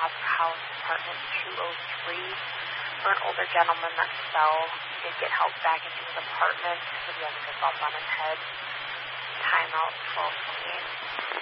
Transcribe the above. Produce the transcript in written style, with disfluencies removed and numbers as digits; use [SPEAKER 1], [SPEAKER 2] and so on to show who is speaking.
[SPEAKER 1] Opera House, apartment 203, for an older gentleman that fell. He did get help back into his apartment, but he has a bump on his head. Timeout 12:28.